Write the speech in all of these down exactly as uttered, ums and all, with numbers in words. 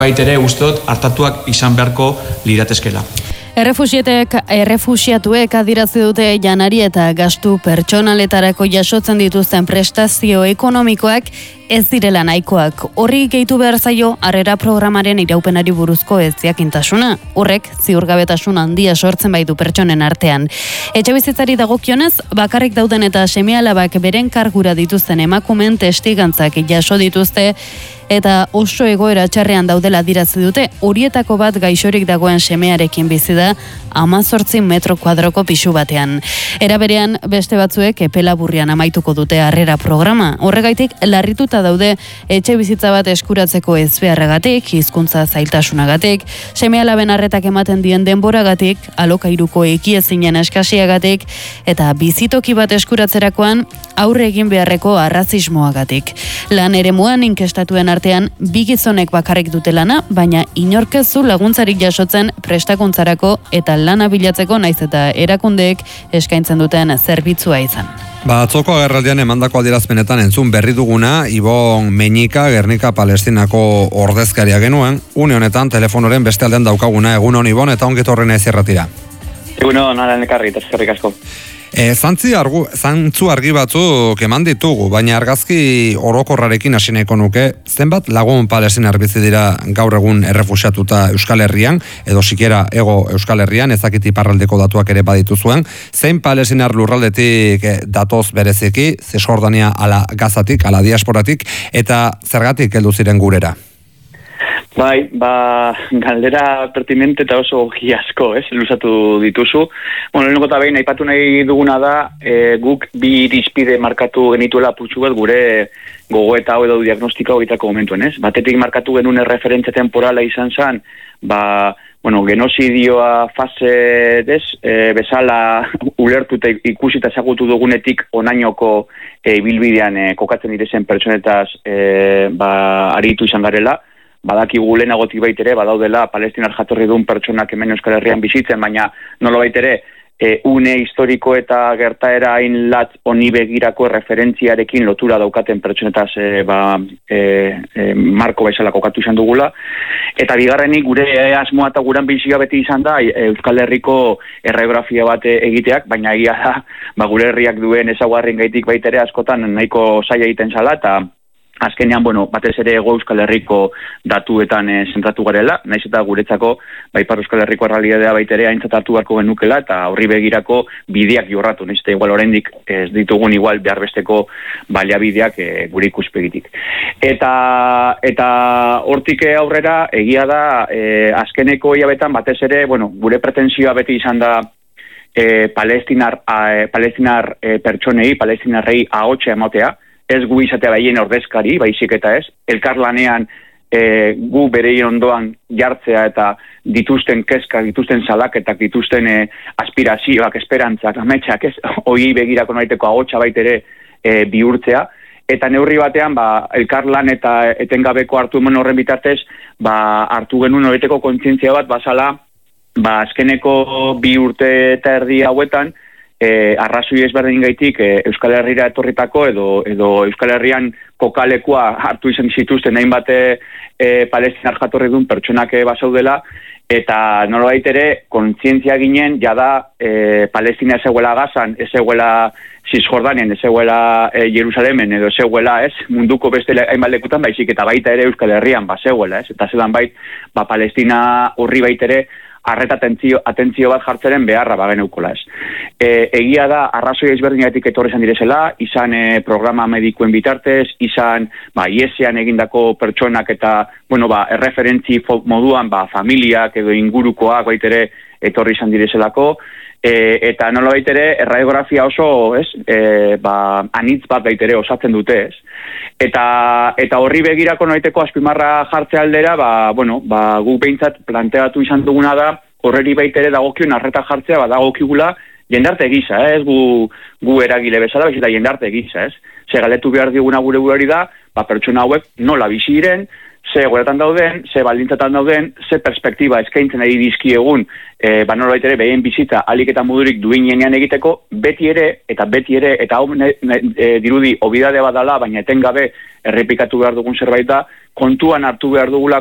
Baitere ustot hartatuak izan beharko liratezkela. Errefuxiatek, errefuxiatuek adirazi dute janari eta gastu pertsonaletarako jasotzen dituzten prestazio ekonomikoak ez direla nahikoak. Horri gehitu behar zaio harrera programaren iraupenari buruzko ez jakintasuna. Horrek ziurgabetasun handia sortzen baitu pertsonen artean. Etxebizitzari dagokionez, bakarrik dauden eta seme-alabak beren kargura dituzten emakumeen testigantzak jaso dituzte eta oso egoera txarrean daudela adirazi dute. Horietako bat gaixorik dagoen semearekin bizi da hamazortzi metro kuadroko pisu batean. Era berean beste batzuek epe laburrean amaituko dute harrera programa. Horregaitik larrituta daude etxe bizitza bat eskuratzeko ezbeharragatik, hizkuntza zailtasunagatik, seme-alaben arretak ematen dien denboragatik, alokairuko ekiezinen eskasiagatik eta bizitoki bat eskuratzerakoan aurre egin beharreko arrazismoagatik. Lan eremuan inkestatuen artean bi gizonek bakarrik dute lana, baina inork ez du laguntzarik jasotzen prestakuntzarako eta lana bilatzeko naiz eta erakundeek eskaintzen duten zerbitzua izan. Ba, atzoko agerraldian emandako adierazpenetan entzun berri duguna, Ibon Meñika, Gernika Palestinako ordezkaria genuen, une honetan telefonoren beste aldean daukaguna. Egunon, Ibon, eta ongetorren ez erratira. Egunon, naren ekarri, eta eskerrik asko. E, zantzi argu, zantzu argi batzuk eman ditugu, baina argazki orokorrarekin hasi nahiko nuke, zenbat lagun palestinar bizi dira gaur egun errefuxiatuta Euskal Herrian, edo sikiera ego Euskal Herrian, ezakit iparraldeko datuak ere baditu zuen, zein palestinar lurraldetik datoz bereziki, Zesjordania ala Gazatik, ala diasporatik, eta zergatik heldu ziren gurera? Bai, ba, galdera pertinente eta oso giazko, ez, luzatu dituzu. Bueno, lehenko eta behin, aipatu nahi duguna da, e, guk bi irizpide markatu genituela putxu bat gure gogoeta hau edo diagnostiko egitako momentuen, ez? Batetik markatu genuen referentzia temporala izan zen, ba, bueno, genozidioa fase des, e, bezala ulertu eta ikusi eta ezagutu dugunetik onainoko e, bilbidean e, kokatzen direzen pertsonetaz e, ba, aritu izan garela. Badakigu lehenagotik baitere, badaudela palestinar jatorri duen pertsonak hemen Euskal Herrian bizitzen, baina nola baitere, e, une historiko eta gertaera hain latz honi begirako referentziarekin lotura daukaten pertsonetaz e, ba, e, e, marko baizala kokatu izan dugula. Eta bigarrenik gure asmoa eta guran bizia beti izan da Euskal Herriko erreografia bat egiteak, baina egia da ba, gure herriak duen ezaugarrien gaitik baitere askotan nahiko zaila egiten zala, eta azkenean, bueno, batez ere ego Euskal Herriko datuetan e, zentratu garela, naiz eta guretzako Ipar Euskal Herriko errealitatea baitere aintzat hartu beharko genukela eta horri begirako bideak jorratu, naiz eta igual oraindik ez ditugun igual behar besteko baliabideak e, gure ikuspegitik. Eta eta hortik aurrera egia da e, azkeneko hilabetan batez ere, bueno, gure pretensioa beti izan da e, palestinar, a, palestinar e, pertsonei, palestinarrei ahotsa ematea, ez gu izatea behien ordezkari, baizik eta ez, elkarlanean e, gu bereien ondoan jartzea eta dituzten kezkak, dituzten salaketak, dituzten e, aspirazioak, esperantzak, ametsak, ez, hoi begirako noraiteko ahotsa baitere e, bihurtzea, eta neurri batean, ba, elkarlan eta etengabeko hartu hemen horren bitartez, ba, hartu genuen noraiteko kontzientzia bat, basala, ba, azkeneko bi urte eta erdi hauetan, E, arrazoi ezberdin gaitik e, Euskal Herrira etorritako edo, edo Euskal Herrian kokalekua hartu izan zituzten hainbat e, palestinar jatorri duen pertsonak basaudela, eta nolabait ere kontzientzia ginen jada e, Palestina ez eguela Gazan, ez eguela Zisjordanien, ez eguela e, Jerusalemen, edo ez eguela ez, munduko beste hainbat lekutan baizik eta baita ere Euskal Herrian bazegoela, ez, eta zelan bait, ba, Palestina horri baitere arreta atentzio, atentzio bat jartzeren beharra bageneukola ez. E, egia da, arrazoi ezberdinatik etorri izan direzela, izan e, programa medikuen bitartez, izan ba, iesean egindako pertsonak eta, bueno, ba, erreferentzi moduan, ba, familiak edo ingurukoak baitere etorri izan direzelako, e, eta nola baitere, erradiografia oso, ez, e, ba, anitz bat baitere osatzen dute, ez. Eta, eta horri begirako noiteko azpimarra jartze aldera, ba, bueno, ba, guk behintzat planteatu izan duguna da, horreri baitere dagokion arreta jartzea, ba, dagokigula jendarte gisa, ez, gu, gu eragile bezala, bez eta jendarte gisa, ez. Ze galetu behar diguna gure buruari da, ba, pertsona hauek nola bizi diren, ze goretan dauden, ze baldintzatan dauden, ze perspektiba eskaintzen ari dizkiegun, e, ba nola baitere behien bizitza alik eta modurik duinenean egiteko, beti ere, eta beti ere, eta hau ne, ne, e, dirudi obidade badala, baina etengabe errepikatu behar dugun zerbait da, kontuan hartu behar dugulako,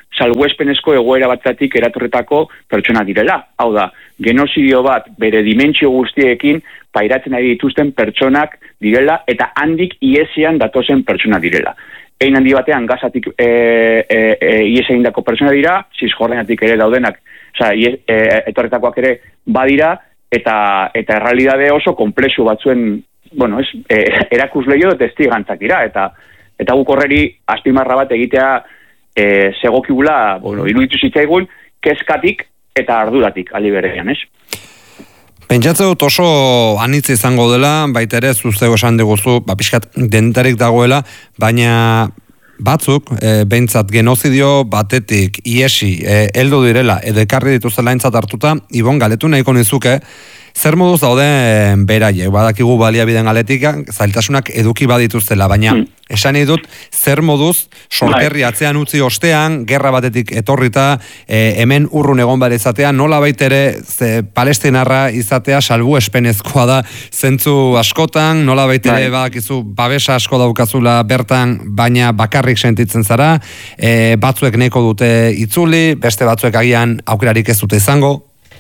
salbuespenezko egoera batatik eratorretako pertsona direla. Hau da, genozidio bat bere dimentsio guztiekin pairatzen ari dituzten pertsonak direla eta handik iesean datozen pertsona direla. Ein handi batean gazatik e, e, e, ies egindako pertsona dira, zizjorrenatik ere daudenak, oza, ies, e, etorretakoak ere badira, eta eta errealidade oso komplexu batzuen, bueno, es, e, erakusleio eta testigantzak dira, eta eta guk horreri azpimarra bat egitea e, segokigula, bueno, iruditu zitzaigun, kezkatik eta arduratik aldi berean, ez? Pentsatze dut oso anitz izango dela, baita ere zuzeu esan diguzu, ba, pixkat dentarik dagoela, baina batzuk, e, behintzat genozidio batetik iesi, e, heldu direla, edo ekarri dituzela entzat hartuta, Ibon, galetu nahiko nizuke, zer moduz dauden beraiek, badakigu baliabideen galetik, zailtasunak eduki badituztela, baina hmm. esan nahi dut, zer moduz sorterri atzean utzi ostean, gerra batetik etorrita, e, hemen urrun egon bare izatea, nola baitere ze, palestinarra izatea salbu espenezkoa da zentzu askotan, nola baitere badakizu babesa asko daukazula bertan, baina bakarrik sentitzen zara, e, batzuek neko dute itzuli, beste batzuek agian aukerarik ez dute izango.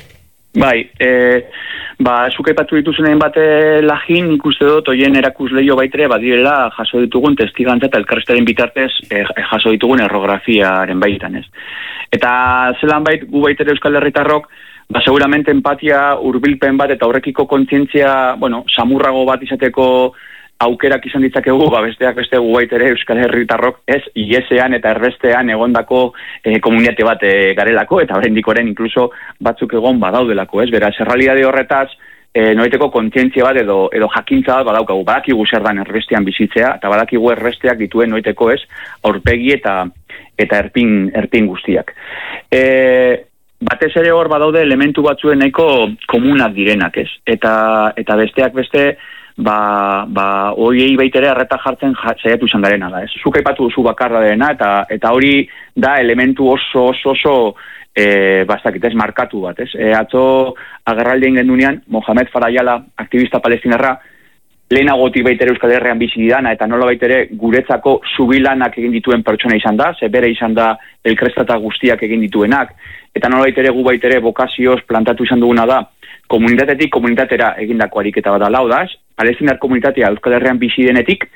Bai, e, ba, zuk aipatu dituzunen bate lagin ikuste dut, oien erakusleio baitere badirela jaso ditugun testigantza eta elkarrestaren bitartez e, jaso ditugun errografiaren baitan, ez. Eta zelan bait, gu baitere Euskal Herritarrok, ba, seguramente empatia hurbilpen bat eta horrekiko kontzientzia, bueno, samurrago bat izateko aukerak izan ditzakegu, ba, besteak beste gu baitere Euskal Herritarrok ez iesean eta erbestean egondako e, komunitate bat e, garelako, eta horrendikoren inkluso batzuk egon badaudelako, ez? Beraz, errealidade horretaz, e, noiteko kontzientzia bat edo, edo jakintza bat badaukagu, badakigu zer dan erbestean bizitzea, eta badakigu erbesteak dituen noiteko ez, aurpegi eta eta erpin, erpin guztiak. E, batez ere hor badaude elementu batzuen nahiko komunak direnak, ez? Eta, eta besteak beste, ba, ba hoiei baitere arreta jartzen saiatu izan garena da, ez? Zuk aipatu duzu bakarra dena, eta eta hori da elementu oso oso oso e, bastakit ez markatu bat, ez? E, atzo agerraldien gendunean, Mohamed Farayala, aktivista palestinarra, lehenagotik baitere Euskal Herrian bizi didana, eta nola baitere guretzako zubilanak egin dituen pertsona izan da, ze bere izan da elkrestata guztiak egin dituenak, eta nola baitere gu baitere bokazioz plantatu izan duguna da, komunitatetik komunitatera egindako ariketa bat da, lau da, palestinar komunitatea Euskal Herrian bizi denetik,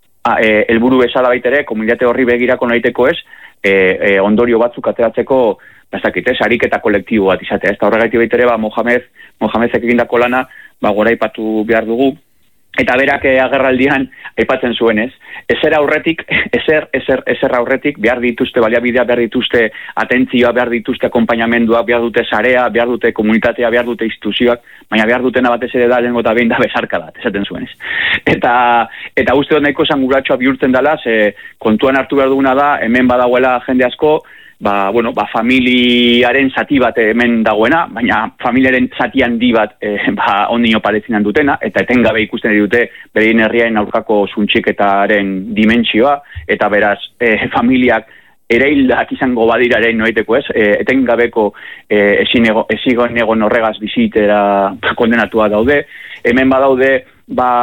helburu e, bezala baitere, komunitate horri begirako nahiteko ez, e, e, ondorio batzuk ateratzeko, bazakit ez, ariketa kolektibo bat izatea. Ez da horregaiti baitere, ba, Mohamed, Mohamedek egindako lana, ba, gora aipatu behar dugu, eta berak agerraldian aipatzen zuen ez. Ezer aurretik, ezer, ezer, ezer aurretik, behar dituzte baliabidea, behar dituzte atentzioa, behar dituzte akompainamendua, behar dute sarea, behar dute komunitatea, behar dute instituzioak, baina behar dutena batez ere da lehengo eta behin da bezarka bat, esaten zuen ez. Eta, eta uste dut nahiko esanguratxoa bihurtzen dela, ze kontuan hartu behar duguna da, hemen badagoela jende asko, ba, bueno, ba, familiaren zati bat hemen dagoena, baina familiaren zati handi bat e, ba, ondino palestinan dutena, eta etengabe ikusten dute berein herriaren aurkako zuntxiketaren dimentsioa, eta beraz, e, familiak ereildak izango badiraren noiteko ez, e, etengabeko e, ezigon egon horregaz bizitera kondenatua daude, hemen badaude, ba,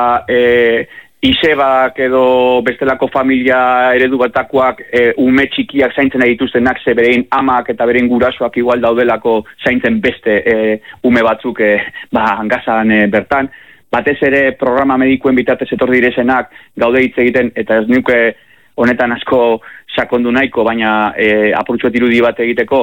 e, Isebak edo bestelako familia eredu batakoak e, ume txikiak zaintzen dituztenak, ze berein amak eta berein gurasoak igual daudelako zaintzen beste e, ume batzuk e, ba, hangazan e, bertan. Batez ere programa medikuen bitartez etorri direzenak gaude hitz egiten, eta ez nuke honetan asko sakondu nahiko, baina e, apurtxuet irudi bat egiteko,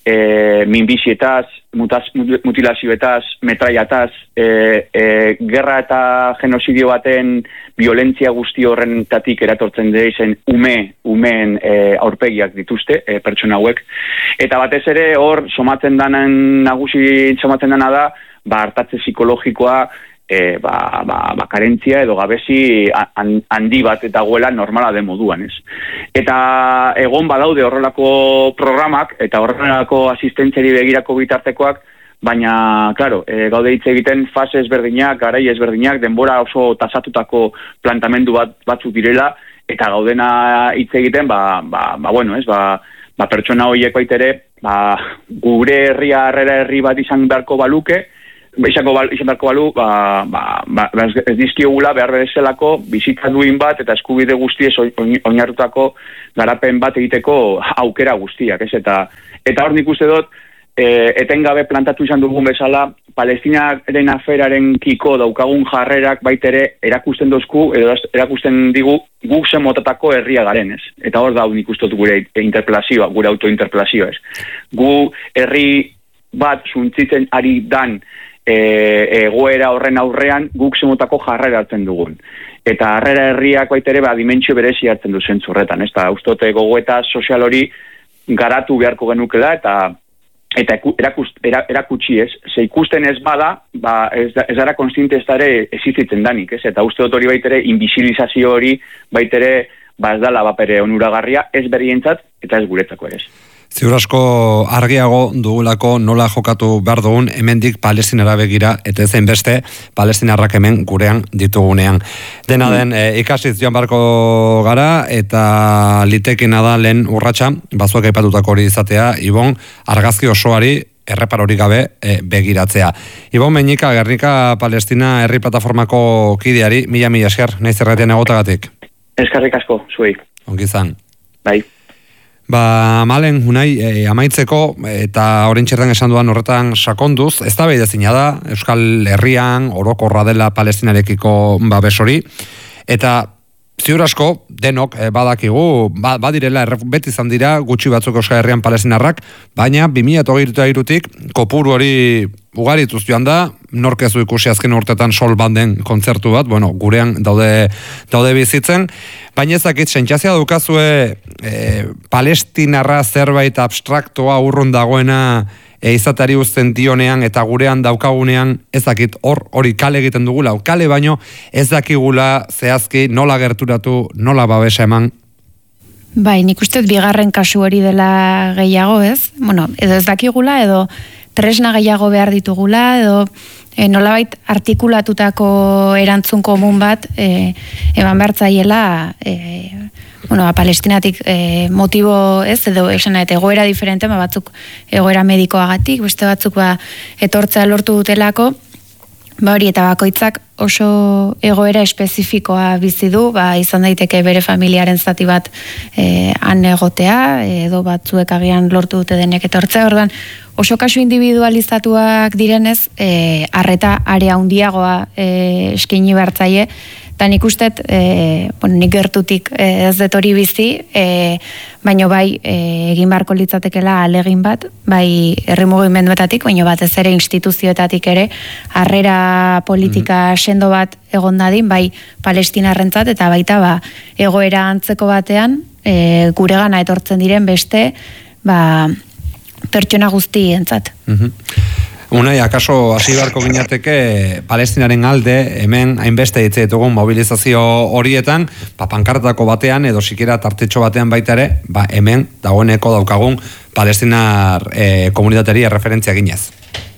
E, minbizietaz, mutilazioetaz, metraiataz, e, e, gerra eta genozidio baten violentzia guzti horrentatik eratortzen diren ume, umeen e, aurpegiak dituzte, e, pertsona hauek. Eta batez ere hor, somatzen danen, nagusi somatzen dana da, ba, hartatze psikologikoa, E, ba, ba, ba, karentzia edo gabezi handi bat eta goela normala den moduan, ez. Eta egon badaude horrelako programak eta horrelako asistentziari begirako bitartekoak, baina, klaro, e, gaude hitz egiten fase ezberdinak, garai ezberdinak, denbora oso tasatutako plantamendu bat batzuk direla, eta gaudena hitz egiten, ba, ba, ba bueno, ez, ba, ba pertsona horiek baitere, ba, gure herria harrera herri bat izan beharko baluke, izango bal, izan beharko balu, ba, ba, ba, ez dizkiogula behar berezelako bizitza duin bat eta eskubide guztiez oinarrutako garapen bat egiteko aukera guztiak, ez? Eta, eta hor nik uste dut, e, etengabe plantatu izan dugun bezala, Palestinaren aferaren kiko daukagun jarrerak baitere erakusten dozku, edo erakusten digu guk zen motatako herria garen, ez? Eta hor da nik uste dut gure interpelazioa, gure autointerpelazioa, ez? Gu herri bat zuntzitzen ari dan e, egoera horren aurrean guk zen motako jarrera hartzen dugun. Eta harrera herriak baitere ba, dimentsio berezi hartzen du zentzurretan, ez? Eta ustote gogoeta sozial hori garatu beharko genukela eta eta erakust, erakutsi ez, ze ikusten ez bada, ba, ez, ez dara konstiente ez dara existitzen danik, ez? Eta uste dut hori baitere, invisibilizazio hori baitere, ba ez dala bapere onuragarria, ez berrientzat, eta ez guretzako ere ez. Ziur asko argiago dugulako nola jokatu behar dugun hemendik Palestinara begira, eta ezen beste Palestinarrak hemen gurean ditugunean. Dena den, mm. e, ikasiz joan barko gara, eta litekena da lehen urratsa, bazuak aipatutako hori izatea, Ibon, argazki osoari erreparorik gabe e, begiratzea. Ibon Meñika, Gernika Palestina herri plataformako kideari, mila mila esker, nahiz erratian egotagatik. Eskerrik asko, zuei. Ongizan. Bai. Ba, malen, unai, e, amaitzeko, eta orain txertan esan duan horretan sakonduz, ez da behidezina da, Euskal Herrian, orokorra dela Palestinarekiko babes hori, eta ziur asko, denok, e, badakigu, ba, badirela, beti izan dira, gutxi batzuk Euskal Herrian Palestinarrak, baina bi mila hogeita hirutik kopuru hori ugarituz joan da, norkezu ikusi azken urtetan Sol Banden kontzertu bat, bueno, gurean daude, daude bizitzen, baina ezakit, sentsazioa dukazue e, Palestinarra zerbait abstraktoa urrun dagoena e, izatari uzten dionean eta gurean daukagunean ezakit hor hori kale egiten dugula, kale baino ez dakigula zehazki nola gerturatu, nola babesa eman. Bai, nik uste bigarren kasu hori dela gehiago, ez? Bueno, edo ez dakigula, edo tresna gehiago behar ditugula, edo e, nolabait artikulatutako erantzun komun bat e, eman behartzaiela e, bueno, Palestinatik e, motibo ez, edo esan eta egoera diferente, ma batzuk egoera medikoagatik, beste batzuk ba, etortzea lortu dutelako, ba hori eta bakoitzak oso egoera espezifikoa bizi du, ba izan daiteke bere familiaren zati bat e, han egotea, edo batzuek agian lortu dute denek etortzea, orduan oso kasu individualizatuak direnez, e, arreta area handiagoa e, eskaini behartzaile, eta nik ustet, e, bueno, nik gertutik e, ez dut hori bizi, e, baino bai e, egin beharko litzatekela alegin bat, bai herri mugimenduetatik, baino batez ere instituzioetatik ere, harrera politika mm-hmm. sendo bat egon dadin, bai Palestinarrentzat eta baita ba, egoera antzeko batean, e, guregana etortzen diren beste, ba, pertsona guztientzat. Mm-hmm. Unai, akaso hasi beharko ginateke Palestinaren alde, hemen hainbeste hitz ditugun mobilizazio horietan, ba, pankartako batean edo sikera tartetxo batean baita ere, ba, hemen dagoeneko daukagun Palestinar eh, komunitateri referentzia ginez.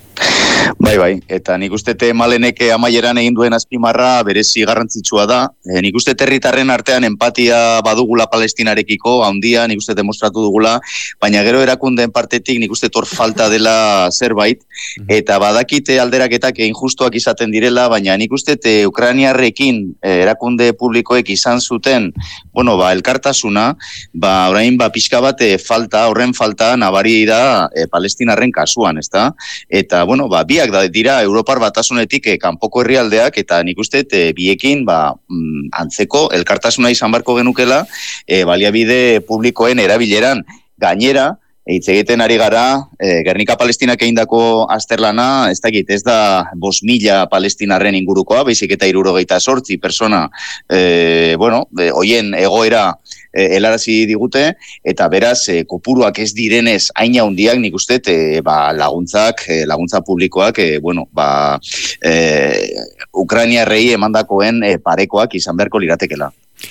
Bai, bai, eta nik uste Maleneke amaieran egin duen azpimarra berezi garrantzitsua da. E, nik uste herritarren artean empatia badugula Palestinarekiko, handia nik uste demostratu dugula, baina gero erakundeen partetik nik uste tor falta dela zerbait, eta badakite alderaketak injustuak izaten direla, baina nik uste Ukrainiarrekin erakunde publikoek izan zuten, bueno, ba, elkartasuna, ba, orain, ba, pixka bat falta, horren falta nabari da e, Palestinarren kasuan, ezta? Eta, bueno, ba, biak da dira Europar Batasunetik eh, kanpoko herrialdeak eta nik uste eh, biekin ba, mm, antzeko elkartasuna izan barko genukela eh, baliabide publikoen erabileran. Gainera, hitz egiten ari gara, eh, Gernika Palestinak egindako azterlana, ez dakit, ez da bost mila palestinarren ingurukoa, baizik eta hirurogeita zortzi persona, eh, bueno, eh, hoien egoera eh, helarazi digute, eta beraz, eh, kopuruak ez direnez hain handiak nik uste, eh, ba, laguntzak, eh, laguntza publikoak, eh, bueno, ba, eh, Ukrainiarrei emandakoen eh, parekoak izan beharko liratekela.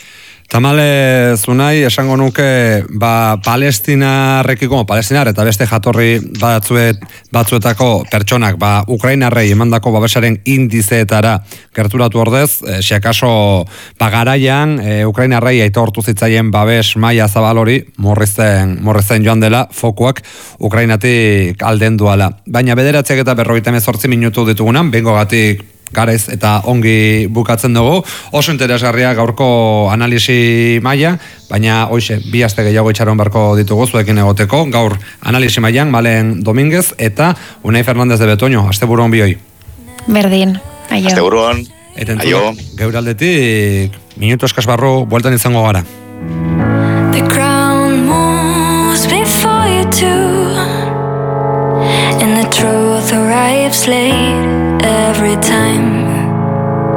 Tamale Zunai, esango nuke, ba, palestinarrekiko, palestinar eta beste jatorri batzuet, batzuetako pertsonak, ba, Ukrainarrei emandako babesaren indizeetara gerturatu ordez, e, siakaso, ba, garaian, e, Ukrainarrei aitortu zitzaien babes maila zabal hori, morrizen, morrizen joan dela, fokuak Ukrainatik alden duala. Baina bederatziak eta berrogeita hemezortzi minutu ditugunan, bengogatik garez eta ongi bukatzen dugu. Oso interesgarria gaurko analisi maila, baina hoxe, bi aste gehiago itxaron barko ditugu zuekin egoteko. Gaur analisi mailan Malen Dominguez eta Unai Fernandez de Betoño. Asteburu on bioi. Berdin, aio. Asteburu on, aio. Geure aldetik, minutu eskas barru, bueltan izango gara. The ground moves before you do, and the truth arrives late every time.